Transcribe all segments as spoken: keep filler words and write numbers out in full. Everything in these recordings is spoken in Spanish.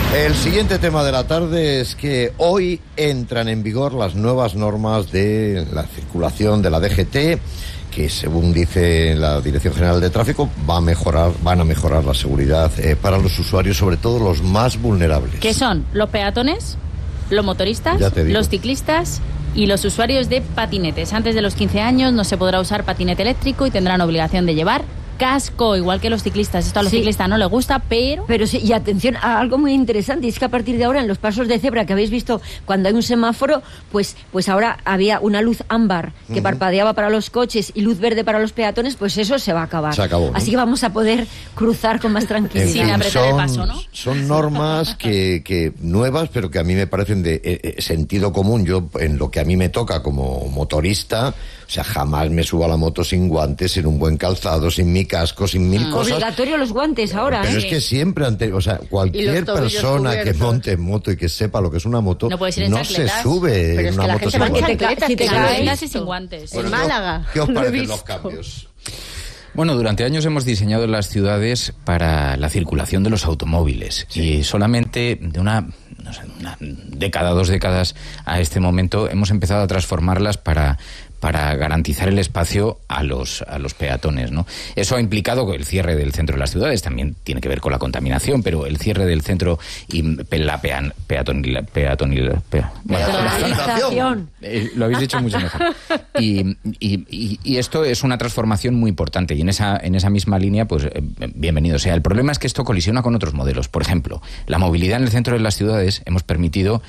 El siguiente tema de la tarde es que hoy entran en vigor las nuevas normas de la circulación de la D G T, que según dice la Dirección General de Tráfico va a mejorar, van a mejorar la seguridad eh, para los usuarios, sobre todo los más vulnerables. ¿Qué son? Los peatones, los motoristas, los ciclistas y los usuarios de patinetes. Antes de los quince años no se podrá usar patinete eléctrico y tendrán obligación de llevar casco, igual que los ciclistas. Esto a los sí. ciclistas no les gusta, pero... Pero sí, y atención a algo muy interesante, y es que a partir de ahora en los pasos de cebra que habéis visto cuando hay un semáforo, pues, pues ahora había una luz ámbar que uh-huh. parpadeaba para los coches y luz verde para los peatones, pues eso se va a acabar. Se acabó, ¿no? Así que vamos a poder cruzar con más tranquilidad. Sin apretar el paso, ¿no? Son normas que, que nuevas, pero que a mí me parecen de eh, sentido común. Yo, en lo que a mí me toca como motorista, o sea, jamás me subo a la moto sin guantes, sin un buen calzado, sin mi casco, sin mil mm. cosas. Obligatorio los guantes ahora, Pero ¿eh? es que siempre, ante, o sea, cualquier persona cubiertos. que monte en moto y que sepa lo que es una moto, no, no se sube pero en es una que la moto gente sin va guantes. Si te caes y sin guantes. En Málaga. ¿Qué os parecen los cambios? Bueno, durante años hemos diseñado las ciudades para la circulación de los automóviles sí. y solamente de una, no sé, una década, dos décadas a este momento hemos empezado a transformarlas para... para garantizar el espacio a los a los peatones, ¿no? Eso ha implicado el cierre del centro de las ciudades, también tiene que ver con la contaminación, pero el cierre del centro y la pean, peatonil, peatonil, pea, bueno, peatonalización. Eh, lo habéis dicho mucho mejor. Y, y, y, y esto es una transformación muy importante y en esa en esa misma línea, pues eh, bienvenido sea. El problema es que esto colisiona con otros modelos. Por ejemplo, la movilidad en el centro de las ciudades hemos permitido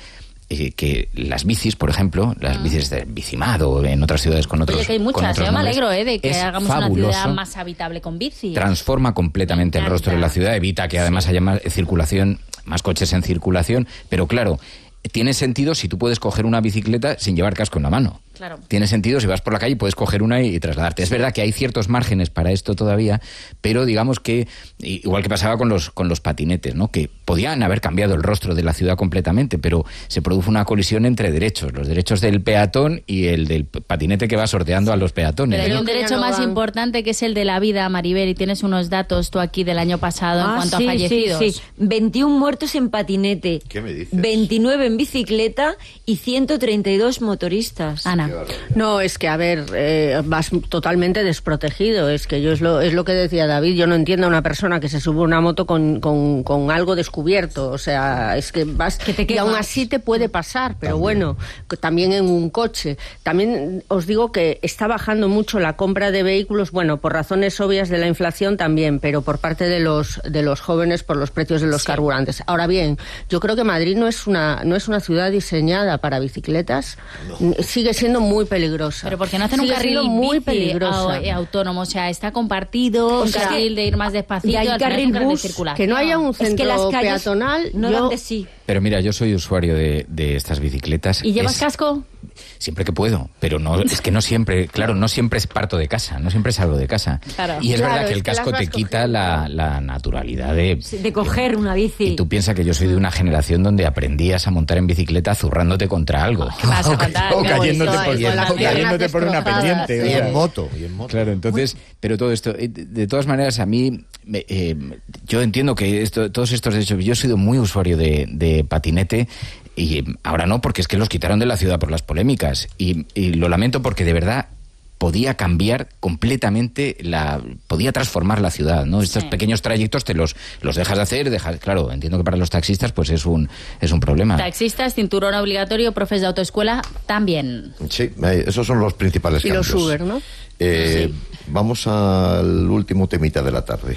que las bicis, por ejemplo, las ah. bicis de Bicimad o en otras ciudades con otros Oye, que hay muchas, yo me alegro eh, de que hagamos fabuloso. Una ciudad más habitable con bici. Transforma completamente el rostro de la ciudad, evita que además haya más circulación, más coches en circulación, pero claro, tiene sentido si tú puedes coger una bicicleta sin llevar casco en la mano. Claro. Tiene sentido si vas por la calle puedes coger una y, y trasladarte. Es verdad que hay ciertos márgenes para esto todavía, pero digamos que, igual que pasaba con los con los patinetes, ¿no? Que podían haber cambiado el rostro de la ciudad completamente, pero se produjo una colisión entre derechos, los derechos del peatón y el del patinete que va sorteando a los peatones. Pero hay ¿no? un derecho más importante que es el de la vida, Maribel, y tienes unos datos tú aquí del año pasado ah, en cuanto sí, a fallecidos. Sí, sí. veintiún muertos en patinete. ¿Qué me dices? veintinueve en bicicleta y ciento treinta y dos motoristas. Ana. No, es que, a ver, eh, vas totalmente desprotegido. Es que yo es lo, es lo que decía David. Yo no entiendo a una persona que se sube a una moto con, con, con algo descubierto. O sea, es que vas... Que te y aún así te puede pasar, pero también. bueno, también en un coche. También os digo que está bajando mucho la compra de vehículos, bueno, por razones obvias de la inflación también, pero por parte de los, de los jóvenes por los precios de los sí. carburantes. Ahora bien, yo creo que Madrid no es una, no es una ciudad diseñada para bicicletas. No. Sigue siendo muy peligrosa. Pero porque no hacen Sigue un carril muy bici peligrosa. A, autónomo, o sea, está compartido, o sea, un carril de ir más despacito, y hay al carril un carril bus, de circulación. Que no haya un centro es que las calles peatonal, no yo... dan de sí. Pero mira, yo soy usuario de, de estas bicicletas. ¿Y llevas es... casco? Siempre que puedo, pero no es que no siempre, claro, no siempre es parto de casa, no siempre salgo de casa. Claro. Y es claro, verdad que es el que casco te quita la, la naturalidad de... De coger una bici. Y tú piensas que yo soy de una generación donde aprendías a montar en bicicleta zurrándote contra algo. ¿Qué vas a contar? O cayéndote por, y o cayéndote por una pendiente. Y en moto, y en moto. Claro, entonces, pero todo esto, de, de todas maneras, a mí, eh, yo entiendo que esto, todos estos hechos, yo he sido muy usuario de, de patinete. Y ahora no, porque es que los quitaron de la ciudad por las polémicas. Y, y lo lamento porque de verdad podía cambiar completamente, la podía transformar la ciudad, ¿no? Estos sí. pequeños trayectos te los, los dejas de hacer, dejas, claro, entiendo que para los taxistas pues es un, es un problema. Taxistas, cinturón obligatorio, profes de autoescuela, también. Sí, esos son los principales y cambios. Y los Uber, ¿no? Eh, sí. Vamos al último temita de la tarde.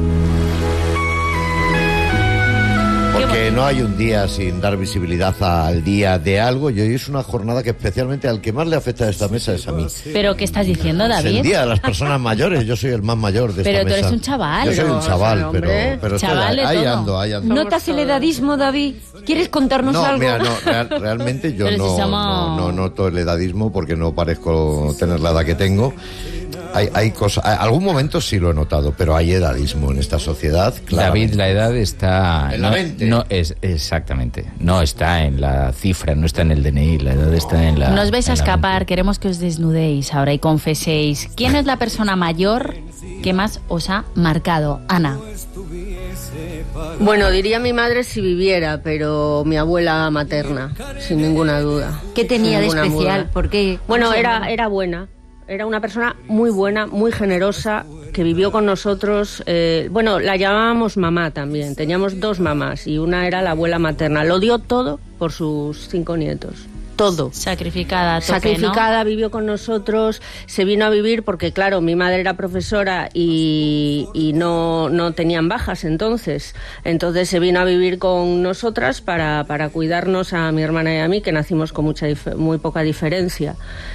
Porque no hay un día sin dar visibilidad al día de algo, y hoy es una jornada que especialmente al que más le afecta a esta mesa es a mí. ¿Pero qué estás diciendo, David? Es el día de las personas mayores, yo soy el más mayor de esta pero mesa. Pero tú eres un chaval. Yo soy un chaval, no, pero, pero chaval estoy, ahí todo. ando, ahí ando. ¿Notas el edadismo, David? ¿Quieres contarnos no, algo? Mira, no, real, realmente yo no, si somos... no, no noto el edadismo porque no parezco tener la edad que tengo. Hay, hay cosas, algún momento sí lo he notado, pero hay edadismo en esta sociedad. David, la edad está en no, la mente. No es exactamente, no está en la cifra, no está en el D N I, la edad está en la. Nos vais a escapar, queremos que os desnudéis ahora y confeséis. ¿Quién es la persona mayor que más os ha marcado, Ana? Bueno, diría mi madre si viviera, pero mi abuela materna, sin ninguna duda. ¿Qué tenía de especial? ¿Por qué? Bueno, era, era buena. Era una persona muy buena, muy generosa, que vivió con nosotros. Eh, bueno, la llamábamos mamá también. Teníamos dos mamás y una era la abuela materna. Lo dio todo por sus cinco nietos. Todo. Sacrificada, a tope, Sacrificada, ¿no? Vivió con nosotros, se vino a vivir porque, claro, mi madre era profesora y, y no, no tenían bajas entonces. Entonces se vino a vivir con nosotras para, para cuidarnos a mi hermana y a mí, que nacimos con mucha muy poca diferencia.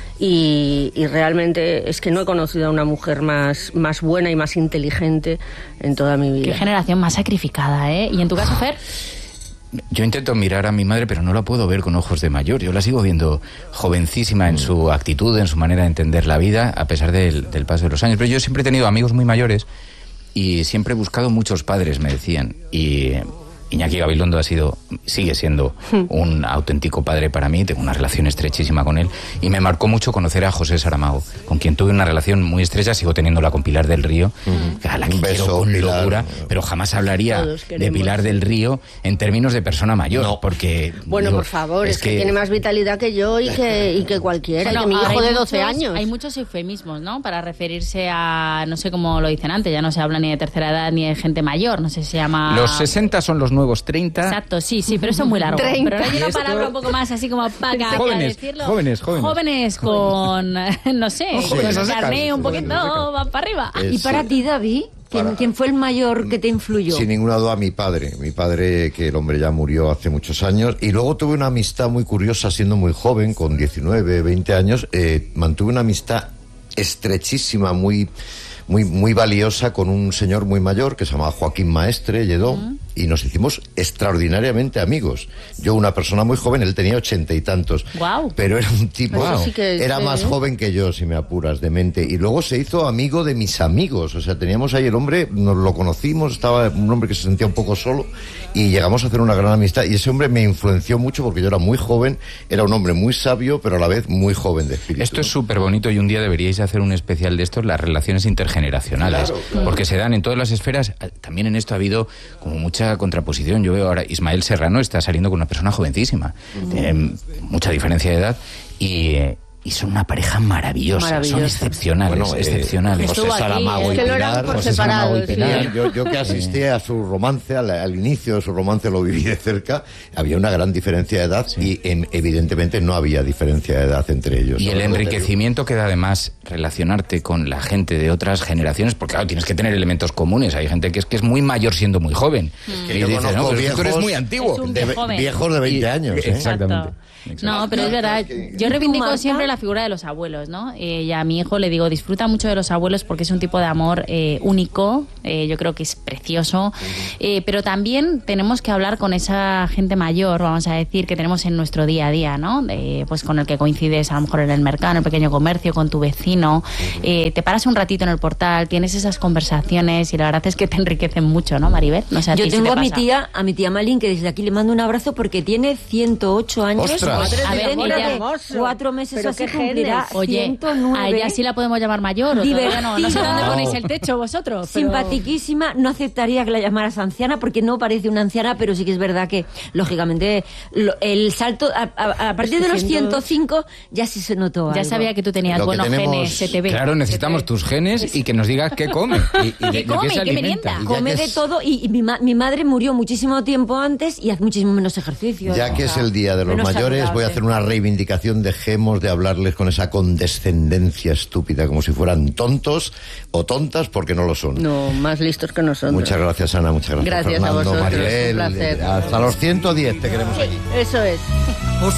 Y, y realmente es que no he conocido a una mujer más, más buena y más inteligente en toda mi vida. Qué generación más sacrificada, ¿eh? ¿Y en tu caso, Fer? Yo intento mirar a mi madre, pero no la puedo ver con ojos de mayor. Yo la sigo viendo jovencísima en su actitud, en su manera de entender la vida, a pesar del, del paso de los años. Pero yo siempre he tenido amigos muy mayores y siempre he buscado muchos padres, me decían. Y Iñaki Gabilondo ha sido, sigue siendo un auténtico padre para mí. Tengo una relación estrechísima con él y me marcó mucho conocer a José Saramago, con quien tuve una relación muy estrecha. Sigo teniéndola con Pilar del Río, uh-huh. a la que quiero con Pilar, locura, pero jamás hablaría de Pilar del Río en términos de persona mayor, no. porque... Bueno, digo, por favor, es, es que, que tiene más vitalidad que yo y que, y que cualquiera, bueno, y que mi hijo de doce muchos, años. Hay muchos eufemismos, ¿no?, para referirse a, no sé cómo lo dicen antes, ya no se habla ni de tercera edad ni de gente mayor, no sé si se llama... Los sesenta son los nuevos treinta. Exacto, sí, sí, pero eso es muy largo. treinta. Pero hay una palabra un poco más así como para jóvenes, decirlo. Jóvenes, jóvenes. Jóvenes con, no sé, jóvenes con carné un poquito, van para arriba. Es, ¿Y para ti, David? ¿Quién, para, ¿Quién fue el mayor que te influyó? Sin ninguna duda, mi padre. Mi padre, que el hombre ya murió hace muchos años. Y luego tuve una amistad muy curiosa, siendo muy joven, con diecinueve, veinte años. Eh, mantuve una amistad estrechísima, muy... Muy, muy valiosa con un señor muy mayor que se llamaba Joaquín Maestre Lledó, uh-huh. y nos hicimos extraordinariamente amigos. Yo, una persona muy joven, él tenía ochenta y tantos. Wow. Pero era un tipo, wow. sí que, era sí. más joven que yo, si me apuras, de mente. Y luego se hizo amigo de mis amigos. O sea, teníamos ahí el hombre, nos lo conocimos, estaba un hombre que se sentía un poco solo, y llegamos a hacer una gran amistad. Y ese hombre me influenció mucho porque yo era muy joven, era un hombre muy sabio, pero a la vez muy joven de espíritu. Esto es súper bonito y un día deberíais hacer un especial de estos, las relaciones intergeneracionales. generacionales, claro, claro. porque se dan en todas las esferas. También en esto ha habido como mucha contraposición. Yo veo ahora Ismael Serrano está saliendo con una persona jovencísima, uh-huh. tienen mucha diferencia de edad y, y son una pareja maravillosa, maravillosa. Son excepcionales, bueno, excepcionales. Eh, José Saramago y Pilar, por separado, y Pilar. Sí. Yo, yo que asistí a su romance, al, al inicio de su romance lo viví de cerca, había una gran diferencia de edad, sí. y en, evidentemente no había diferencia de edad entre ellos. Y el enriquecimiento que da además relacionarte con la gente de otras generaciones, porque claro, tienes que tener elementos comunes. Hay gente que es que es muy mayor siendo muy joven. Mm. Que y dices, no, pero viejos, tú eres muy antiguo. De, viejos de veinte años. ¿eh? Exactamente. Exacto. No, pero es verdad, yo reivindico siempre la figura de los abuelos, ¿no? Eh, y a mi hijo le digo, disfruta mucho de los abuelos porque es un tipo de amor eh, único, eh, yo creo que es precioso, eh, pero también tenemos que hablar con esa gente mayor, vamos a decir, que tenemos en nuestro día a día, ¿no? Eh, pues con el que coincides a lo mejor en el mercado, en el pequeño comercio, con tu vecino, eh, te paras un ratito en el portal, tienes esas conversaciones y la verdad es que te enriquecen mucho, ¿no, Maribel? No sé, a yo ti tengo si a mi pasa. tía, a mi tía Malín, que desde aquí le mando un abrazo porque tiene ciento ocho años. ¡Ostras! A ver, ella, de cuatro meses pero así qué cumplirá Oye, ciento nueve. a ella sí la podemos llamar mayor, o todavía no, no sé dónde ponéis el techo vosotros. Pero... Simpatiquísima, no aceptaría que la llamaras anciana porque no parece una anciana, pero sí que es verdad que, lógicamente, lo, el salto, a, a, a partir de los ciento cinco ya sí se notó Ya algo. sabía que tú tenías Lo buenos tenemos... genes, se te ve. Claro, necesitamos tus genes y que nos digas qué come. Y, y ¿Qué de, come? de qué se ¿Qué alimenta. merienda? Come es... de todo y, y mi, ma, mi madre murió muchísimo tiempo antes y hace muchísimo menos ejercicio. Ya ¿no? que es el día de los menos mayores, saludable. voy a hacer una reivindicación. Dejemos de hablarles con esa condescendencia estúpida, como si fueran tontos o tontas, porque no lo son. No, más listos que nosotros. Muchas gracias, Ana, muchas gracias, Gracias Fernando, a vosotros, Maribel. un placer. Hasta los ciento diez te queremos aquí. Eso es.